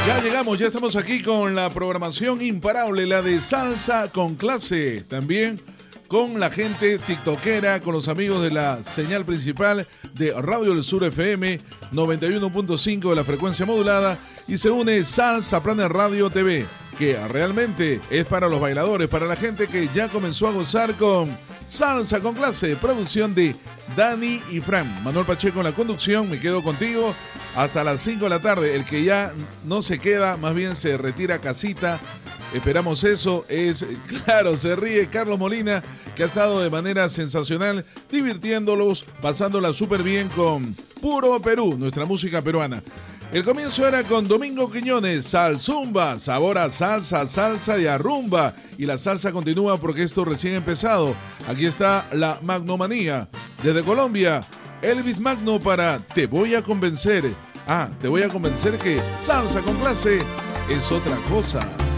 Ya llegamos, ya estamos aquí con la programación imparable, la de Salsa con Clase. También con la gente tiktokera, con los amigos de la señal principal de Radio del Sur FM 91.5 de la frecuencia modulada, y se une Salsa Planet Radio TV, que realmente es para los bailadores, para la gente que ya comenzó a gozar con Salsa con Clase, producción de Dani y Fran. Manuel Pacheco en la conducción, me quedo contigo hasta las 5 de la tarde. El que ya no se queda, más bien se retira a casita. Esperamos eso, claro, se ríe Carlos Molina, que ha estado de manera sensacional, divirtiéndolos, pasándola súper bien con Puro Perú, nuestra música peruana. El comienzo era con Domingo Quiñones, Salzumba, sabor a salsa, salsa y a rumba. Y la salsa continúa porque esto recién ha empezado. Aquí está la Magnomanía. Desde Colombia, Elvis Magno para Te Voy a Convencer. Te voy a convencer que Salsa con Clase es otra cosa.